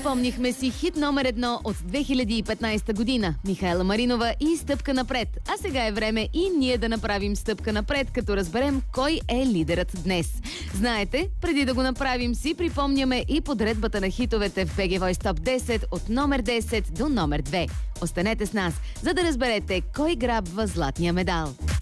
Припомнихме си хит номер 1 от 2015 година – Михайла Маринова и Стъпка напред. А сега е време и ние да направим стъпка напред, като разберем кой е лидерът днес. Знаете, преди да го направим си, припомняме и подредбата на хитовете в BG Voice Top 10 от номер 10 до номер 2. Останете с нас, за да разберете кой грабва златния медал.